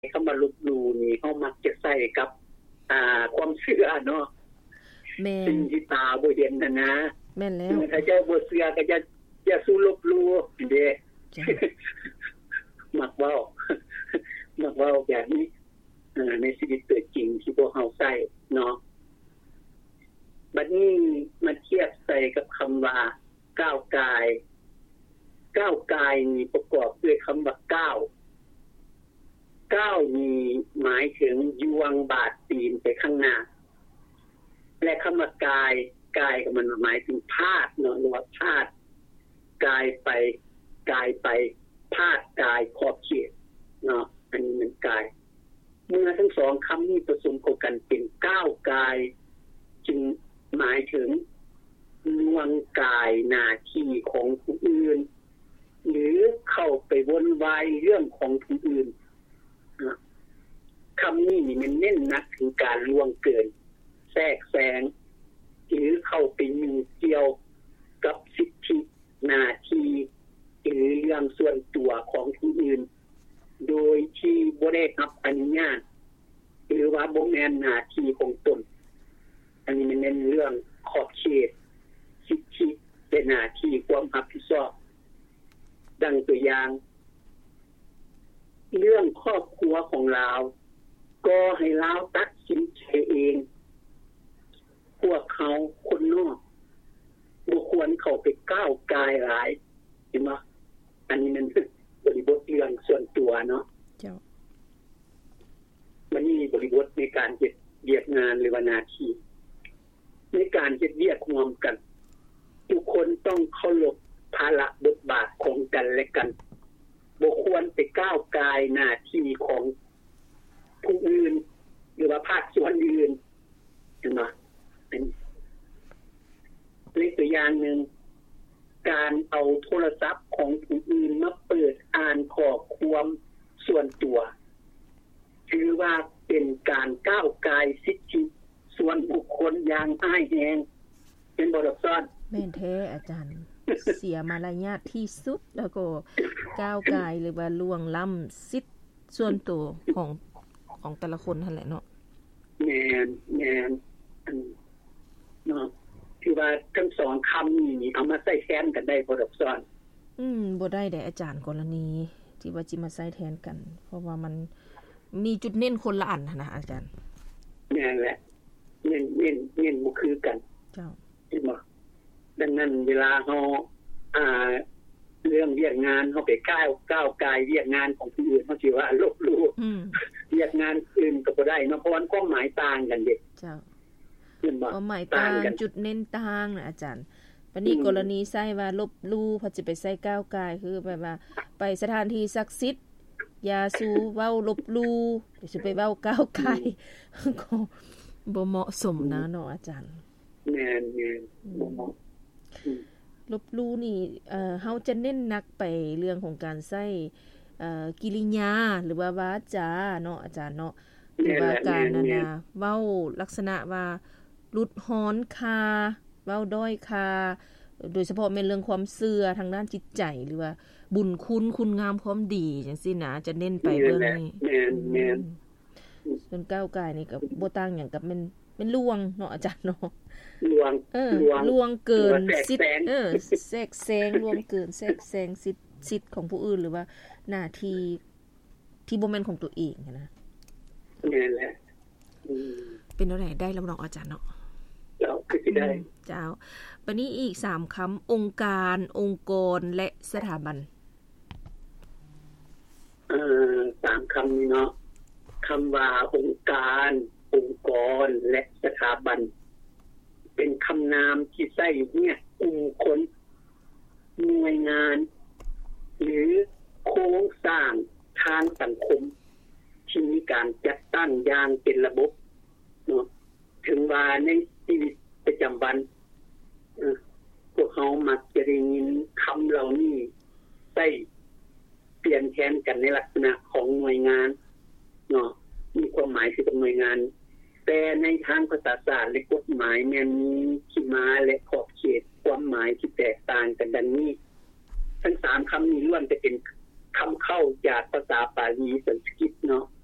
คำว่าลบหลู่นี่เฮามักจะใช้กับความเชื่อเนาะแม่สิ่นงที่ตาบ่เห็นน่ะนะแม่นแล้วถ้าเจ้าบ่เชื่อก็อย่าสู้ลบหลู่เด้มักเว้าแบบนี้ในชีวิตตัวจริงที่พวกเฮาใช้เนาะบัดนี้มาเทียบใส่กับคำว่าก้าวกายนี่ประกอบด้วยคำว่าก้าวนี่หมายถึงยวงบาดตีนไปข้างหน้าและคำว่ากายก็มันหมายถึงพาดเนาะหรือว่าพาดกายไปพาดกายขอบเขตเนาะอันนี้มันกายเมื่อทั้งสองคำนี้ผสมกันเป็นก้าวกายจึงหมายถึงล่วงกายหน้าที่ของผู้อื่นหรือเข้าไปวนวายเรื่องของผู้อื่นคำนี้นี่มันเน้นหนักถึงการล่วงเกินแทรกแซงหรือเข้าไปยุ่งเกี่ยวกับสิทธิหน้าที่หรือเรื่องส่วนตัวของผู้อื่นโดยที่บ่ได้รับอนุญาตหรือว่าบ่แม่นหน้าที่ของตนอันนี้มันเป็นเรื่องขอบเขตสิทธิและหน้าที่ความรับผิดชอบดังตัวอย่างเรื่องครอบครัวของเราก็ให้เราตัดสินใจเองพวกเขาคนนอกบ่ควรเข้าไปก้าวกายหลายเห็นบ่อันนี้มันคือบริบทเรื่องส่วนตัวเนาะเจ้ามันมีบริบทในการเฮ็ดเวียกงานหรือว่าหน้าที่ในการเฮ็ดเวียกร่วมกันทุกคนต้องเคารพภาระบทบาทของกันและกันบ่ควรไปก้าวกายหน้าที่ของผู้อื่นหรือว่าภาคส่วนอื่นเห็นบ่เป็นตัวอย่างนึงการเอาโทรศัพท์ของผู้อื่นมาเปิดอ่านข้อความส่วนตัวถือว่าเป็นการก้าวกายสิทธิส่วนบุคคลอย่างอ้ายแฮงเป็นบ่รับซ้อนแม่นแท้อาจารย์เสียมารยาทที่สุดแล้วก็ก้าวกายหรือว่าล่วงล้ำสิทธิส่วนตัวของแต่ละคนนั่นแหละเนาะแม่นเนาะคือว่าทั้งสองคำนี้เอามาใช้แทนกันได้บ่รับซ้อนบ่ได้ได้อาจารย์กรณีที่ว่าจิมาใช้แทนกันเพราะว่ามันมีจุดเน้นคนละอันนะอาจารย์นั่นแหละเน้นบ่คือกันเจ้าเห็นบ่ดังนั้นเวลาเฮาเรื่องเวียกงานเฮาไปก้าวกายเวียกงานของผู้อื่นเฮาสิว่าลบหลู่เวียกงานอื่นก็บ่ได้เนาะเพราะว่าความหมายต่างกันเด้เจ้าความหมายต่างจุดเน้นต่างนะอาจารย์ปานนี้กรณีใช้ว่าลบหลู่พอสิไปใช้ก้าวกายคือแบบว่าไปสถานที่ศักดิ์สิทธิ์อย่าสู่เว้าลบหลู่สิไปเว้าก้าวกายก็บ่เหมาะสมนะเนาะอาจารย์แม่นบ่เหมาะลบหลู่นี่เฮาจะเน้นหนักไปเรื่องของการใช้กิริยาหรือว่าวาจาเนาะอาจารย์เนาะหรือว่าการเว้าลักษณะว่ารุดฮ้อนคาเว้าด้อยคาโดยเฉพาะแม่นเรื่องความเชื่อทางด้านจิตใจหรือว่าบุญคุณงามความดีจังซี่นะจะเน้นไปเรื่องนี้แม่นส่วนก้าวกายนี่ก็บ่ต่างหยังกับเป็นลวงเนาะอาจารย์เนาะลวงเกินสิทธิ์แทรกแซงลวงเกินแทรกแซงสิทธิ์ของผู้อื่นหรือว่าหน้าที่บ่แม่นของตัวเองนะนั่นแหละเป็นจังได๋ได้แล้วน้องอาจารย์เนาะเจ้าคือสิได้เจ้าบัดนี้อีก3คำองค์การองค์กรและสถาบัน 3คำนี้เนาะคำว่าองค์การองค์กรและสถาบันเป็นคำนามที่ใช้เนี่ยคนหน่วยงานหรือโครงสร้างทางสังคมที่มีการจัดตั้งอย่างเป็นระบบเนาะถึงว่าในชีวิตประจำวันพวกเขามักจะได้ยินคำเหล่านี้ใช้เปลี่ยนแทนกันในลักษณะของหน่วยงานเนาะมีความหมายคือหน่วยงานแต่ในทางภาษาศาสตร์และกฎหมายแม้มีที่มาและขอบเขตความหมายที่แตกต่างกันดังนี้ทั้ง3คำนี้ล้วนจะเป็นคำเข้าจากภาษาปาลีสันสกฤตเนาะ